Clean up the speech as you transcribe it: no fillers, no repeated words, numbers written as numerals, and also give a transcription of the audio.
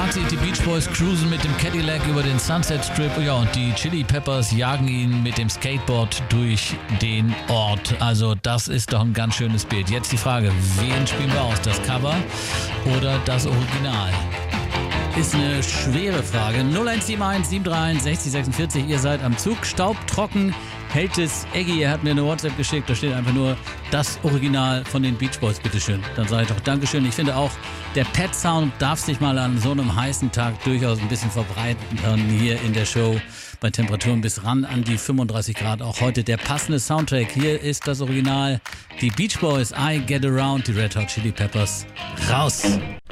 Fazit, die Beach Boys cruisen mit dem Cadillac über den Sunset Strip, ja, und die Chili Peppers jagen ihn mit dem Skateboard durch den Ort. Also das ist doch ein ganz schönes Bild. Jetzt die Frage, wen spielen wir aus, das Cover oder das Original? Ist eine schwere Frage. 0171 731 60 46, ihr seid am Zug, staubtrocken hält es Eggy, er hat mir eine WhatsApp geschickt, da steht einfach nur das Original von den Beach Boys, bitteschön. Dann sage ich doch Dankeschön. Ich finde auch, der Pet-Sound darf sich mal an so einem heißen Tag durchaus ein bisschen verbreiten hier in der Show bei Temperaturen bis ran an die 35 Grad. Auch heute der passende Soundtrack. Hier ist das Original, die Beach Boys, I Get Around, die Red Hot Chili Peppers. Raus!